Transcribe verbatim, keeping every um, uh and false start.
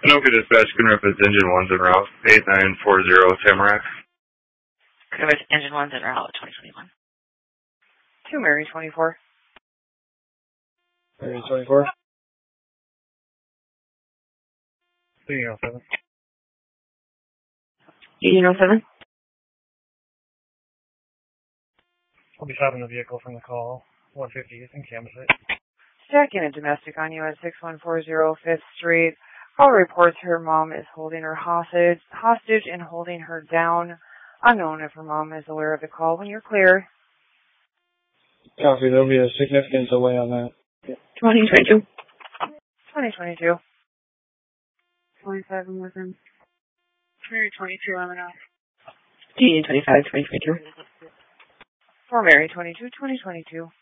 Anoka Dispatch, Conrepus Engine one's en route, eight nine four zero Tamarack. Conrepus Engine one's en route, twenty twenty-one. two Mary twenty-four. Mary twenty-four. Union oh seven. Union oh seven. I'll be stopping the vehicle from the call. one fifty in Kansas City. Stacking a domestic on you at six one four zero Fifth Street. Call reports her mom is holding her hostage, hostage and holding her down. Unknown if her mom is aware of the call. When you're clear. Copy. There'll be a significant delay on that. twenty twenty-two. twenty twenty-two. twenty-seven with him. Mary twenty-two, I'm off. Union twenty-five, twenty twenty-two. four Mary twenty-two, twenty twenty-two.